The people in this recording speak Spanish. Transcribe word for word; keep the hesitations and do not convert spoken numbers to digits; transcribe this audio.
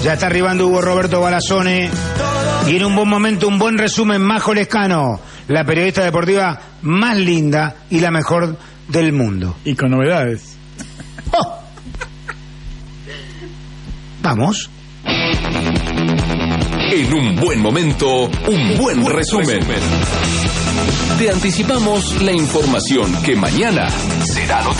Ya está arribando Hugo Roberto Balazone. Y en un buen momento, un buen resumen, Majo Lescano, la periodista deportiva más linda y la mejor del mundo. Y con novedades. Oh. Vamos. En un buen momento, un buen resumen. Te anticipamos la información que mañana será noticia.